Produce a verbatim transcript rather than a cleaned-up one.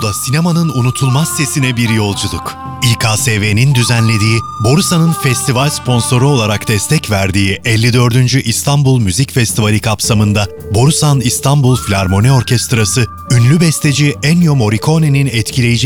İstanbul'da sinemanın unutulmaz sesine bir yolculuk. İ K S V'nin düzenlediği, Borusan'ın festival sponsoru olarak destek verdiği elli dördüncü İstanbul Müzik Festivali kapsamında Borusan İstanbul Filarmoni Orkestrası, ünlü besteci Ennio Morricone'nin etkileyici